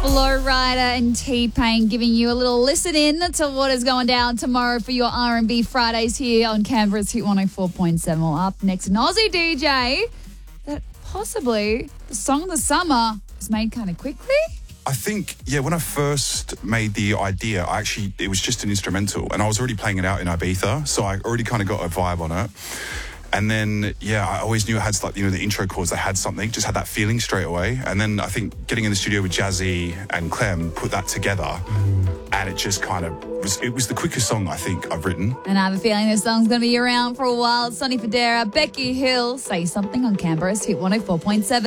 Flo Rida and T-Pain giving you a little listen in to what is going down tomorrow for your R&B Fridays here on Canberra's Hit 104.7. Well, up next, an Aussie DJ that possibly the song of the summer was made kind of quickly. I think, when I first made the idea, it was just an instrumental and I was already playing it out in Ibiza, so I already kind of got a vibe on it. And then, I always knew it had, the intro chords, they had something, just had that feeling straight away. And then I think getting in the studio with Jazzy and Clem put that together and it just kind of was the quickest song I think I've written. And I have a feeling this song's going to be around for a while. Sonny Fodera, Becky Hill, Say Something on Canberra's Hit 104.7.